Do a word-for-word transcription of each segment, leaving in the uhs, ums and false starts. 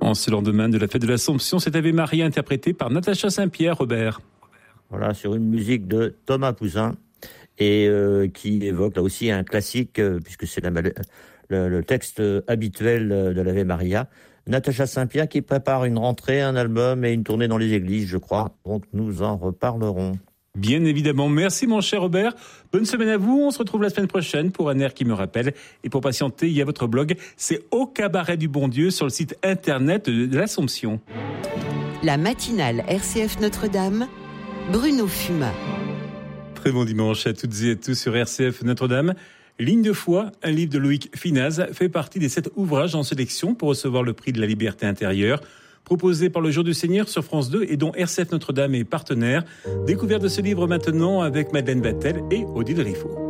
En ce lendemain de la fête de l'Assomption, cette Ave Maria interprétée par Natacha Saint-Pierre, Robert. Voilà, sur une musique de Thomas Poussin, et euh, qui évoque là aussi un classique, euh, puisque c'est la, le, le texte habituel de l'Ave Maria. Natacha Saint-Pierre qui prépare une rentrée, un album et une tournée dans les églises, je crois. Donc nous en reparlerons. Bien évidemment. Merci mon cher Robert. Bonne semaine à vous. On se retrouve la semaine prochaine pour un air qui me rappelle. Et pour patienter, il y a votre blog. C'est Au Cabaret du Bon Dieu sur le site internet de l'Assomption. La matinale R C F Notre-Dame, Bruno Fumat. Très bon dimanche à toutes et à tous sur R C F Notre-Dame. Ligne de foi, un livre de Loïc Finaz, fait partie des sept ouvrages en sélection pour recevoir le prix de la liberté intérieure, proposé par le Jour du Seigneur sur France deux et dont R C F Notre-Dame est partenaire. Découverte de ce livre maintenant avec Madeleine Vatel et Odile Riffaut.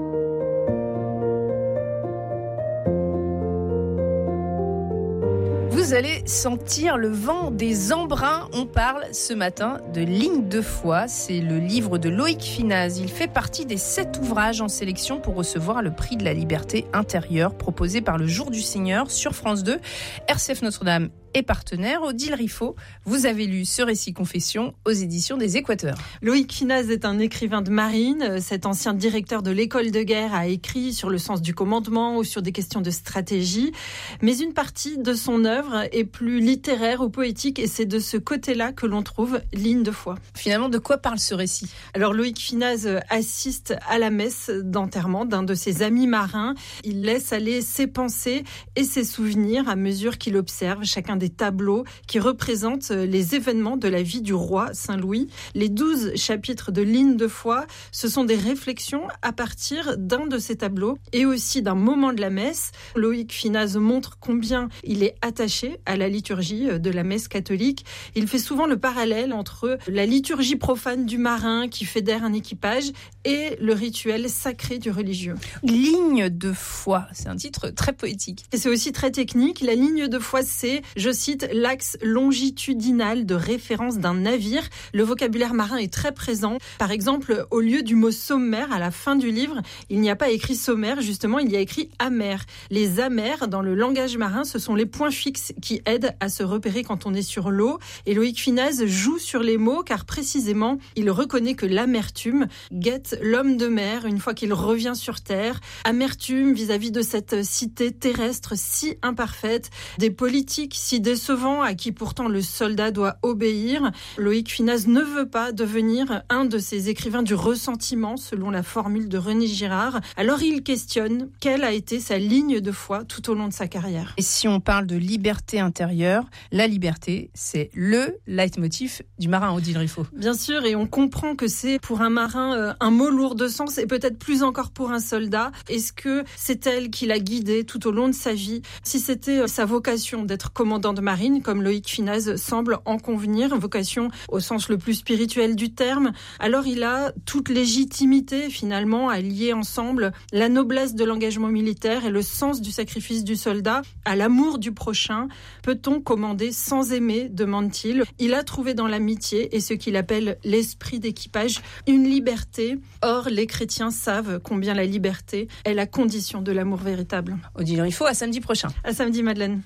Vous allez sentir le vent des embruns. On parle ce matin de Ligne de foi. C'est le livre de Loïc Finaz. Il fait partie des sept ouvrages en sélection pour recevoir le prix de la liberté intérieure proposé par le Jour du Seigneur sur France deux. R C F Notre-Dame et partenaire. Odile Riffaut, vous avez lu ce récit confession aux éditions des Équateurs. Loïc Finaz est un écrivain de marine. Cet ancien directeur de l'école de guerre a écrit sur le sens du commandement ou sur des questions de stratégie. Mais une partie de son œuvre est plus littéraire ou poétique et c'est de ce côté-là que l'on trouve Ligne de foi. Finalement, de quoi parle ce récit ? Alors Loïc Finaz assiste à la messe d'enterrement d'un de ses amis marins. Il laisse aller ses pensées et ses souvenirs à mesure qu'il observe chacun des tableaux qui représentent les événements de la vie du roi Saint-Louis. Les douze chapitres de Ligne de foi, ce sont des réflexions à partir d'un de ces tableaux et aussi d'un moment de la messe. Loïc Finaz montre combien il est attaché à la liturgie de la messe catholique. Il fait souvent le parallèle entre la liturgie profane du marin qui fédère un équipage et le rituel sacré du religieux. Ligne de foi, c'est un titre très poétique. Et c'est aussi très technique. La ligne de foi, c'est, je cite, l'axe longitudinal de référence d'un navire. Le vocabulaire marin est très présent. Par exemple, au lieu du mot sommaire, à la fin du livre, il n'y a pas écrit sommaire, justement, il y a écrit amer. Les amers, dans le langage marin, ce sont les points fixes qui aident à se repérer quand on est sur l'eau. Et Loïc Finaz joue sur les mots, car précisément, il reconnaît que l'amertume guette l'homme de mer une fois qu'il revient sur terre. Amertume vis-à-vis de cette cité terrestre si imparfaite, des politiques si décevants à qui pourtant le soldat doit obéir. Loïc Finaz ne veut pas devenir un de ces écrivains du ressentiment, selon la formule de René Girard. Alors il questionne quelle a été sa ligne de foi tout au long de sa carrière. Et si on parle de liberté intérieure, la liberté, c'est le leitmotiv du marin, Odile Riffaut. Bien sûr, et on comprend que c'est pour un marin euh, un mot lourd de sens et peut-être plus encore pour un soldat. Est-ce que c'est elle qui l'a guidé tout au long de sa vie ? Si c'était euh, sa vocation d'être commandant de marine, comme Loïc Finaz semble en convenir, vocation au sens le plus spirituel du terme, alors il a toute légitimité finalement à lier ensemble la noblesse de l'engagement militaire et le sens du sacrifice du soldat à l'amour du prochain. Peut-on commander sans aimer, demande-t-il. Il a trouvé dans l'amitié et ce qu'il appelle l'esprit d'équipage une liberté. Or, les chrétiens savent combien la liberté est la condition de l'amour véritable. Odile Riffaut, à samedi prochain. À samedi, Madeleine.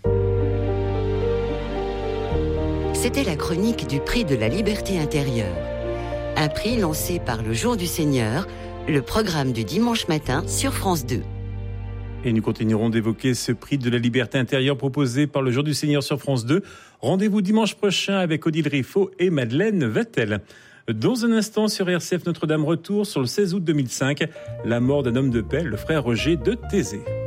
C'était la chronique du prix de la liberté intérieure. Un prix lancé par le Jour du Seigneur, le programme du dimanche matin sur France deux. Et nous continuerons d'évoquer ce prix de la liberté intérieure proposé par le Jour du Seigneur sur France deux. Rendez-vous dimanche prochain avec Odile Riffaut et Madeleine Vatel. Dans un instant sur R C F Notre-Dame, retour sur le seize août deux mille cinq, la mort d'un homme de paix, le frère Roger de Thésée.